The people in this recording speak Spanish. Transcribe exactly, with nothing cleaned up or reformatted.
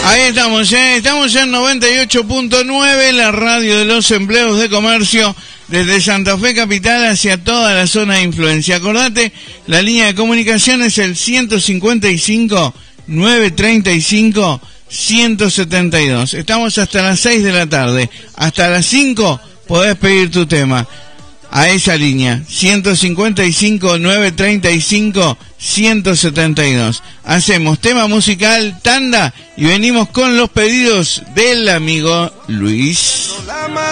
Ahí estamos, ¿eh? Estamos en noventa y ocho punto nueve, la radio de los empleados de comercio, desde Santa Fe Capital hacia toda la zona de influencia. Acordate, la línea de comunicación es el ciento cincuenta y cinco, novecientos treinta y cinco, ciento setenta y dos. Estamos hasta las seis de la tarde. Hasta las cinco podés pedir tu tema a esa línea, ciento cincuenta y cinco, novecientos treinta y cinco, ciento setenta y dos. Hacemos tema musical, tanda, y venimos con los pedidos del amigo Luis.